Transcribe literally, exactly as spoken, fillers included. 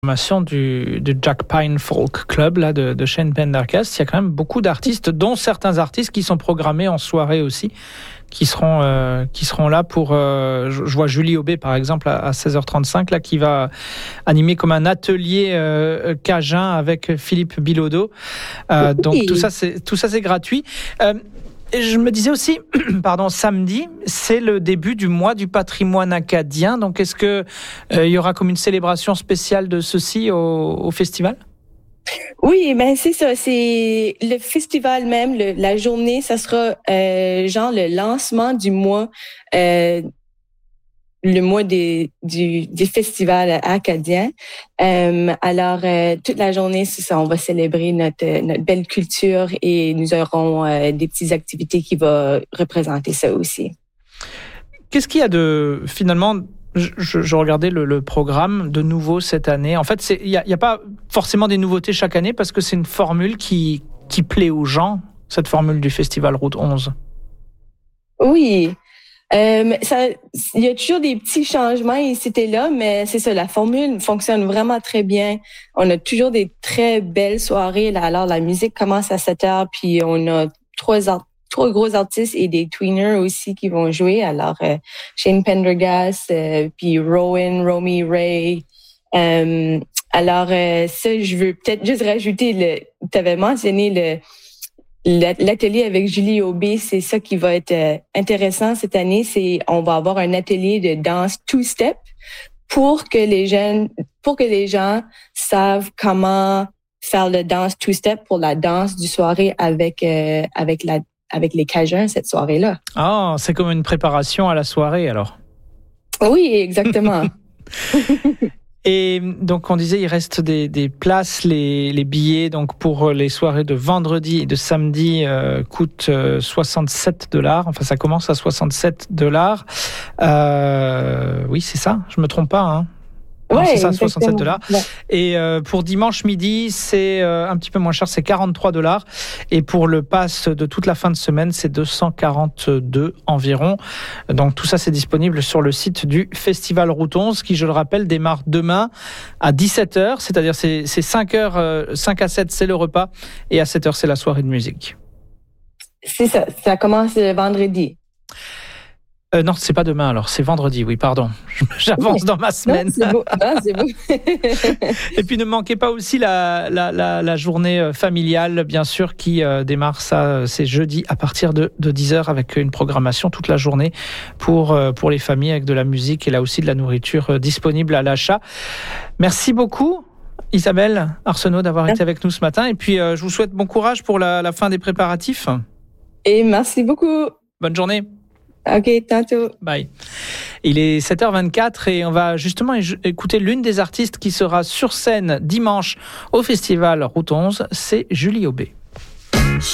Du, du Jack Pine Folk Club là, de, de Shane Pendergast. Il y a quand même beaucoup d'artistes, dont certains artistes qui sont programmés en soirée aussi, qui seront, euh, qui seront là pour... Euh, je, je vois Julie Aubé, par exemple, à, à seize heures trente-cinq, là, qui va animer comme un atelier euh, cajun avec Philippe Bilodeau. Euh, donc, oui. tout ça, c'est, tout ça, c'est gratuit. Euh, Et je me disais aussi, pardon, samedi, c'est le début du mois du patrimoine acadien. Donc, est-ce que euh, il y aura comme une célébration spéciale de ceci au, au festival? Oui, ben c'est ça. C'est le festival même, le, la journée, ça sera euh, genre le lancement du mois, euh, le mois des, du, du festival acadien. Euh, alors, euh, toute la journée, c'est ça, on va célébrer notre, notre belle culture et nous aurons euh, des petites activités qui vont représenter ça aussi. Qu'est-ce qu'il y a de, finalement, je, je, je regardais le, le programme de nouveau cette année. En fait, il n'y a, y a pas forcément des nouveautés chaque année parce que c'est une formule qui, qui plaît aux gens, cette formule du Festival Route onze. Oui. Euh, ça, il y a toujours des petits changements ici et là, mais c'est ça, la formule fonctionne vraiment très bien. On a toujours des très belles soirées. Là. Alors, la musique commence à sept heures, puis on a trois, art- trois gros artistes et des tweeners aussi qui vont jouer. Alors, euh, Shane Pendergast, euh, puis Rowan, Romy Ray. Euh, alors, euh, ça, je veux peut-être juste rajouter, le, tu avais mentionné le l'atelier avec Julie Aubé, c'est ça qui va être intéressant cette année. C'est on va avoir un atelier de danse two-step pour que les jeunes, pour que les gens savent comment faire le danse two-step pour la danse du soirée avec euh, avec la avec les Cajuns cette soirée-là. Ah, c'est comme une préparation à la soirée alors. Oui, exactement. Et donc, on disait, il reste des, des places, les, les billets donc pour les soirées de vendredi et de samedi euh, coûtent euh, soixante-sept dollars. Enfin, ça commence à soixante-sept dollars. Euh, oui, c'est ça, je me trompe pas, hein. Ouais, c'est ça, soixante-sept dollars. Ouais. Et euh, pour dimanche midi, c'est euh, un petit peu moins cher, c'est quarante-trois dollars. Et pour le pass de toute la fin de semaine, c'est deux cent quarante-deux environ. Donc tout ça, c'est disponible sur le site du Festival Route onze, qui, je le rappelle, démarre demain à dix-sept heures. C'est-à-dire, c'est, c'est cinq heures, euh, cinq à sept, c'est le repas. Et à sept heures, c'est la soirée de musique. C'est ça, ça commence vendredi. Euh, non, c'est pas demain alors, c'est vendredi, oui, pardon. J'avance dans ma semaine. Non, c'est beau. Non, c'est beau. Et puis ne manquez pas aussi la, la, la, la journée familiale, bien sûr, qui euh, démarre ça, c'est jeudi à partir de, de dix heures avec une programmation toute la journée pour, euh, pour les familles avec de la musique et là aussi de la nourriture euh, disponible à l'achat. Merci beaucoup, Isabelle Arsenault, d'avoir été avec nous ce matin. Et puis euh, je vous souhaite bon courage pour la, la fin des préparatifs. Et merci beaucoup. Bonne journée. OK, tantôt. Bye. Il est sept heures vingt-quatre et on va justement écouter l'une des artistes qui sera sur scène dimanche au Festival Route onze, c'est Julie Aubé.